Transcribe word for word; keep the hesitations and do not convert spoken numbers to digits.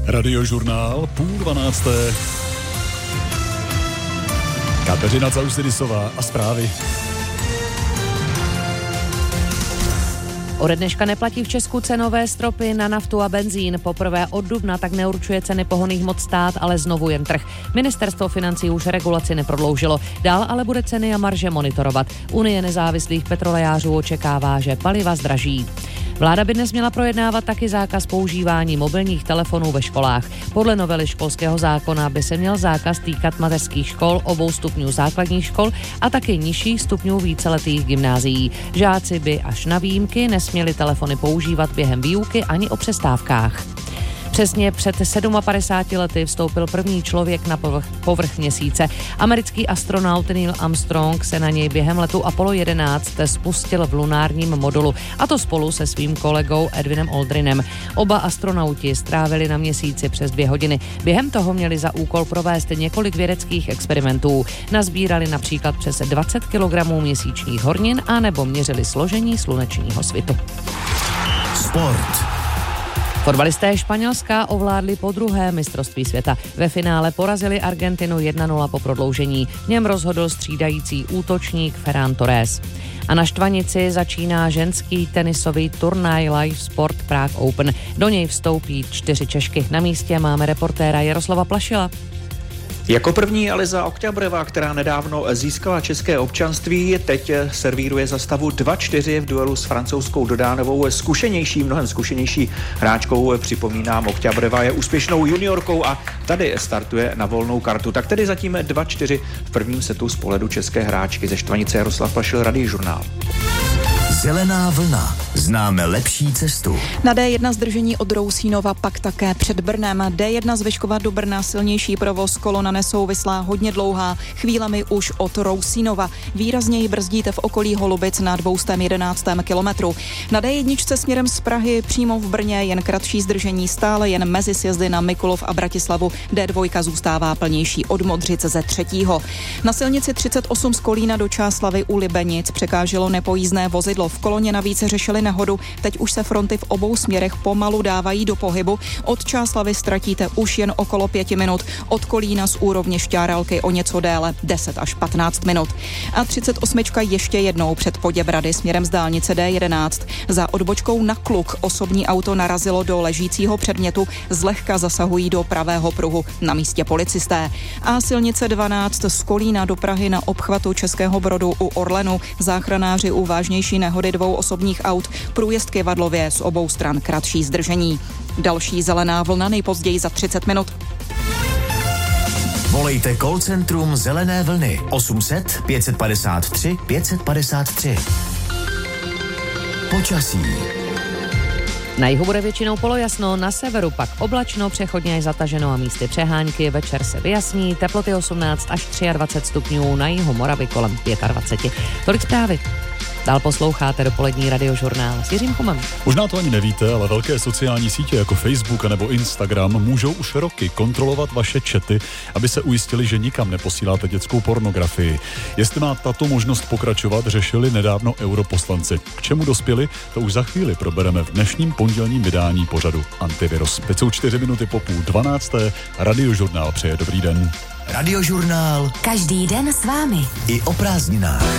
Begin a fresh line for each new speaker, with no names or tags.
Radiožurnál, půl dvanácté. Kateřina Causidisová a zprávy.
Ode dneška neplatí v Česku cenové stropy na naftu a benzín. Poprvé od dubna tak neurčuje ceny pohonných hmot stát, ale znovu jen trh. Ministerstvo financí už regulaci neprodloužilo. Dál ale bude ceny a marže monitorovat. Unie nezávislých petrolejářů očekává, že paliva zdraží. Vláda by dnes měla projednávat taky zákaz používání mobilních telefonů ve školách. Podle novely školského zákona by se měl zákaz týkat mateřských škol, obou stupňů základních škol a taky nižších stupňů víceletých gymnázií. Žáci by až na výjimky nesměli telefony používat během výuky ani o přestávkách. Přesně před padesát sedmi lety vstoupil první člověk na povrch, povrch měsíce. Americký astronaut Neil Armstrong se na něj během letu Apollo jedenáct spustil v lunárním modulu, a to spolu se svým kolegou Edwinem Aldrinem. Oba astronauti strávili na měsíci přes dvě hodiny. Během toho měli za úkol provést několik vědeckých experimentů. Nazbírali například přes dvacet kilogramů měsíčních hornin a nebo měřili složení slunečního svitu.
Sport.
Fotbalisté Španělska ovládli podruhé mistrovství světa. Ve finále porazili Argentinu jedna nula po prodloužení. V něm rozhodl střídající útočník Ferran Torres. A na Štvanici začíná ženský tenisový turnaj Live Sport Prague Open. Do něj vstoupí čtyři Češky. Na místě máme reportéra Jaroslava Plašila.
Jako první Eliza Okťabrová, která nedávno získala české občanství, teď servíruje za stavu dva čtyři v duelu s francouzskou Dodánovou. Zkušenější, mnohem zkušenější hráčkou, připomínám, Okťabrová je úspěšnou juniorkou a tady startuje na volnou kartu. Tak tedy zatím dva čtyři v prvním setu z pohledu české hráčky. Ze Štvanice Jaroslav Plašil, Radiožurnál.
Zelená vlna. Známe lepší cestu.
Na D jedna zdržení od Rousínova, pak také před Brnem. D jedna z Vyškova do Brna silnější provoz, kolona nesouvislá, hodně dlouhá, chvílemi už od Rousínova. Výrazněji brzdíte v okolí Holubic na dvě stě jedenáct kilometrů. Na D jedna směrem z Prahy přímo v Brně jen kratší zdržení, stále jen mezi sjezdy na Mikulov a Bratislavu. D dva zůstává plnější od Modřice ze třetího. Na silnici třicet osm z Kolína do Čáslavy u Libenic překáželo nepojízdné vozidlo. V koloně navíc řešili nehodu, teď už se fronty v obou směrech pomalu dávají do pohybu. Od Čáslavy ztratíte už jen okolo pěti minut, od Kolína z úrovně Šťáralky o něco déle, deset až patnáct minut. A třicet osm ještě jednou před Poděbrady směrem z dálnice D jedenáct. Za odbočkou na Kluk osobní auto narazilo do ležícího předmětu, zlehka zasahují do pravého pruhu, na místě policisté. A silnice dvanáct z Kolína do Prahy na obchvatu Českého Brodu u Orlenu, záchranáři u vážnější nehody dvou osobních aut, průjezd k Vadlově z obou stran kratší zdržení. Další zelená vlna nejpozději za třicet minut.
Volejte call centrum Zelené vlny osm set pět padesát tři pět padesát tři. Počasí.
Na jihu bude většinou polojasno, na severu pak oblačno, přechodně až zataženo a místy přehánky. Večer se vyjasní, teploty osmnáct až dvacet tři stupňů, na jihu Moravy kolem dvacet pět. Tolik zprávy. Dál posloucháte dopolední Radiožurnál s Jiřím Chumem.
Možná to ani nevíte, ale velké sociální sítě jako Facebook nebo Instagram můžou už roky kontrolovat vaše chaty, aby se ujistili, že nikam neposíláte dětskou pornografii. Jestli má tato možnost pokračovat, řešili nedávno europoslanci. K čemu dospěli, to už za chvíli probereme v dnešním pondělním vydání pořadu Antivirus. Teď jsou čtyři minuty po půl dvanácté. Radiožurnál přeje dobrý den.
Radiožurnál.
Každý den s vámi.
I o prázdninách.